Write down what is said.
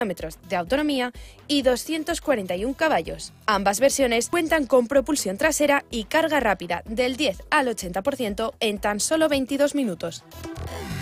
kilómetros de autonomía y 241 caballos. Ambas versiones cuentan con propulsión trasera y carga rápida del 10 al 80% en tan solo 22 minutos.